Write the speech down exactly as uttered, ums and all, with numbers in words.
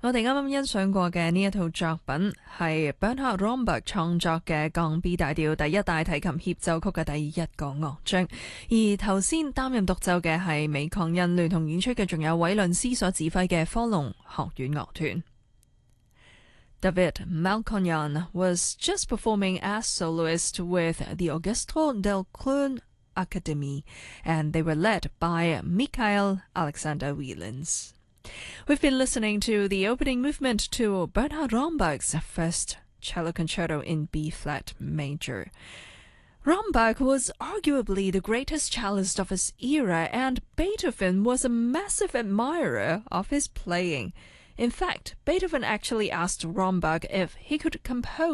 我哋啱啱欣賞過嘅呢一套作品係 Bernhard Romberg 創作嘅降 B 大調第一大提琴協奏曲嘅第一個樂章，而頭先擔任獨奏嘅係美抗印聯同演出嘅仲有韋倫斯所指揮嘅科隆學院樂團。David Melconian was just performing as soloist with the Orchestre del Clun Academy, and they were led by Michael Alexander Wielands. We've been listening to the opening movement to Bernhard Romberg's first cello concerto in B-flat major. Romberg was arguably the greatest cellist of his era, and Beethoven was a massive admirer of his playing. In fact, Beethoven actually asked Romberg if he could compose